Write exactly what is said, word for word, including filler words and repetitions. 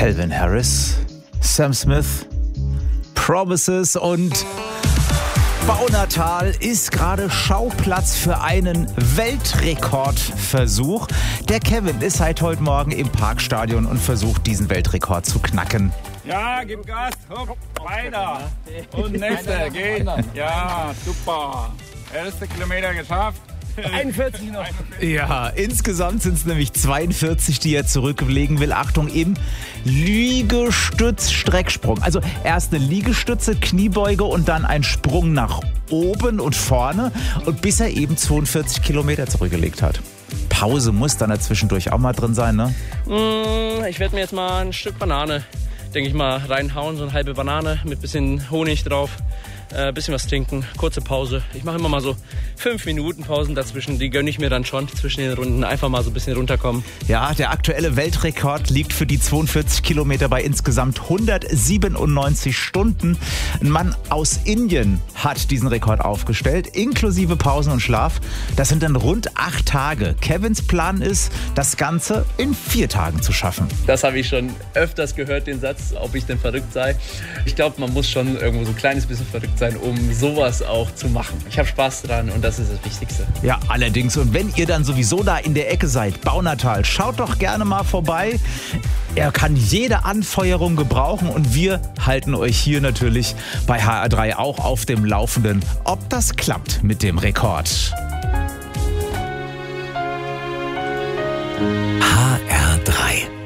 Calvin Harris, Sam Smith, Promises und Baunatal ist gerade Schauplatz für einen Weltrekordversuch. Der Kevin ist seit heute Morgen im Parkstadion und versucht, diesen Weltrekord zu knacken. Ja, gib Gas, hopp, weiter. Und nächster, geht. Ja, super. Erster Kilometer geschafft. einundvierzig noch. Ja, insgesamt sind es nämlich zweiundvierzig, die er zurücklegen will. Achtung, im Liegestütz-Strecksprung. Also erst eine Liegestütze, Kniebeuge und dann ein Sprung nach oben und vorne. Und bis er eben zweiundvierzig Kilometer zurückgelegt hat. Pause muss dann dazwischendurch auch mal drin sein, ne? Ich werde mir jetzt mal ein Stück Banane, denke ich mal, reinhauen. So eine halbe Banane mit bisschen Honig drauf. Äh, bisschen was trinken, kurze Pause. Ich mache immer mal so fünf Minuten Pausen dazwischen. Die gönne ich mir dann schon zwischen den Runden. Einfach mal so ein bisschen runterkommen. Ja, der aktuelle Weltrekord liegt für die zweiundvierzig Kilometer bei insgesamt hundertsiebenundneunzig Stunden. Ein Mann aus Indien hat diesen Rekord aufgestellt, inklusive Pausen und Schlaf. Das sind dann rund acht Tage. Kevins Plan ist, das Ganze in vier Tagen zu schaffen. Das habe ich schon öfters gehört, den Satz, ob ich denn verrückt sei. Ich glaube, man muss schon irgendwo so ein kleines bisschen verrückt sein, um sowas auch zu machen. Ich habe Spaß dran und das ist das Wichtigste. Ja, allerdings. Und wenn ihr dann sowieso da in der Ecke seid, Baunatal, schaut doch gerne mal vorbei. Er kann jede Anfeuerung gebrauchen und wir halten euch hier natürlich bei H R drei auch auf dem Laufenden, ob das klappt mit dem Rekord. H R drei